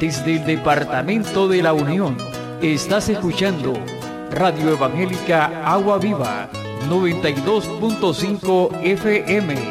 desde el Departamento de la Unión. Estás escuchando Radio Evangélica Agua Viva 92.5 FM.